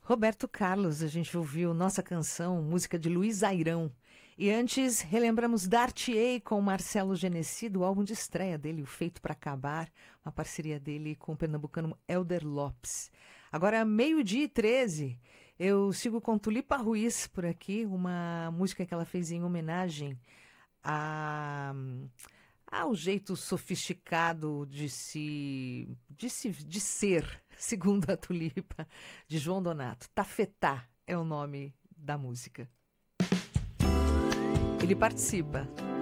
Roberto Carlos, a gente ouviu Nossa Canção, música de Luiz Airão. E antes, relembramos Dartier com Marcelo Genesi, do álbum de estreia dele, O Feito para Acabar, uma parceria dele com o pernambucano Elder Lopes. Agora, 12h13, eu sigo com Tulipa Ruiz por aqui, uma música que ela fez em homenagem a ao jeito sofisticado de ser, segundo a Tulipa, de João Donato. Tafetá é o nome da música. Ele participa.